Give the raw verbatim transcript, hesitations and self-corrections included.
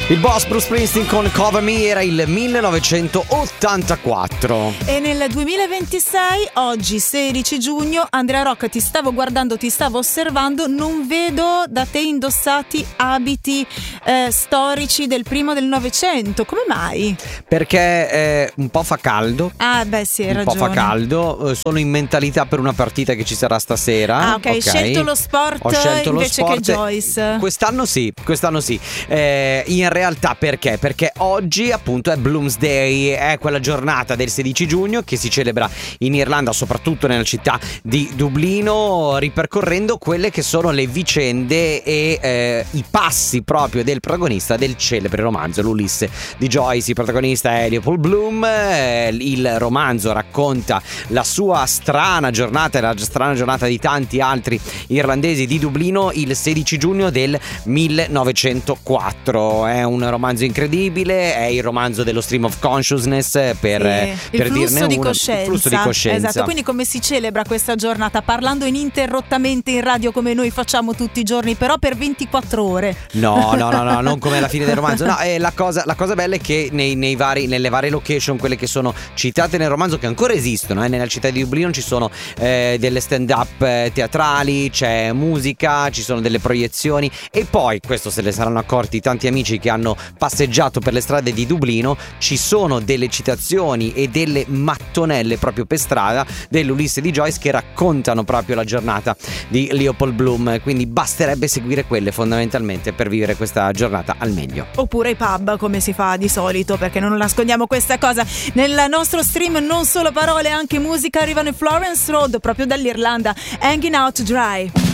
Il boss Bruce Springsteen con Cover Me era il millenovecentottantaquattro. E nel duemilaventisei, oggi sedici giugno, Andrea Rocca, ti stavo guardando, ti stavo osservando, non vedo da te indossati abiti eh, storici del primo del Novecento. Come mai? Perché eh, un po' fa caldo. Ah, beh, sì, hai un ragione. po' fa caldo. Sono in mentalità per una partita che ci sarà stasera. Ah, ok, hai okay. scelto lo sport Ho scelto invece lo sport. che Joyce. Quest'anno sì, quest'anno sì. Eh, in realtà perché? Perché oggi appunto è Bloomsday, è quella giornata del sedici giugno che si celebra in Irlanda, soprattutto nella città di Dublino, ripercorrendo quelle che sono le vicende e eh, i passi proprio del protagonista del celebre romanzo, l'Ulisse di Joyce. Il protagonista è Leopold Bloom. Eh, il romanzo racconta la sua strana giornata e la strana giornata di tanti altri irlandesi di Dublino il sedici giugno del millenovecentoquattro. È un romanzo incredibile, è il romanzo dello stream of consciousness per, sì, per il dirne di uno. coscienza. Il flusso di coscienza. Esatto, quindi come si celebra questa giornata? Parlando ininterrottamente in radio come noi facciamo tutti i giorni, però per ventiquattro ore. No, no, no, no, non come alla fine del romanzo. No, eh, la cosa, la cosa bella è che nei, nei vari, nelle varie location, quelle che sono citate nel romanzo, che ancora esistono, eh, nella città di Dublino ci sono eh, delle stand-up eh, teatrali, c'è musica, ci sono delle proiezioni e poi, questo se ne saranno accorti tanti amici che hanno passeggiato per le strade di Dublino, ci sono delle citazioni e delle mattonelle proprio per strada dell'Ulisse di Joyce che raccontano proprio la giornata di Leopold Bloom, quindi basterebbe seguire quelle fondamentalmente per vivere questa giornata al meglio. Oppure i pub, come si fa di solito, perché non nascondiamo questa cosa. Nel nostro stream non solo parole, anche musica. Arrivano i Florence Road proprio dall'Irlanda, Hanging Out Dry.